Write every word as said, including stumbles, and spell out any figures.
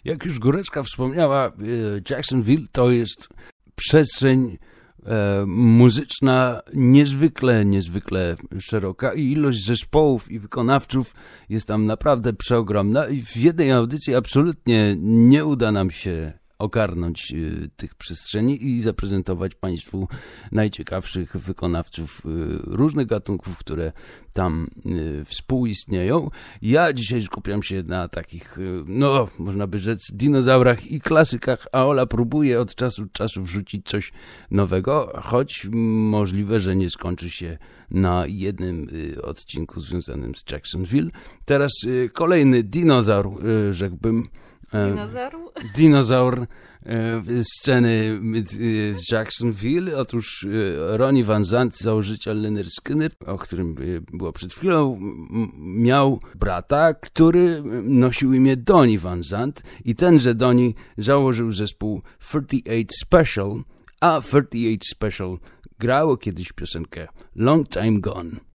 Jak już Górecka wspomniała, Jacksonville to jest przestrzeń e, muzyczna niezwykle, niezwykle szeroka i ilość zespołów i wykonawców jest tam naprawdę przeogromna i w jednej audycji absolutnie nie uda nam się ogarnąć y, tych przestrzeni i zaprezentować Państwu najciekawszych wykonawców y, różnych gatunków, które tam y, współistnieją. Ja dzisiaj skupiam się na takich, y, no można by rzec, dinozaurach i klasykach, a Ola próbuje od czasu do czasu wrzucić coś nowego, choć możliwe, że nie skończy się na jednym y, odcinku związanym z Jacksonville. Teraz y, kolejny dinozaur, y, rzekłbym, Dinozaur? Dinozaur sceny z Jacksonville. Otóż Ronnie Van Zant, założyciel Lynyrd Skynyrd, o którym było przed chwilą, miał brata, który nosił imię Donnie Van Zant i tenże Donnie założył zespół trzydzieści osiem Special, a trzydzieści osiem Special grało kiedyś piosenkę Long Time Gone.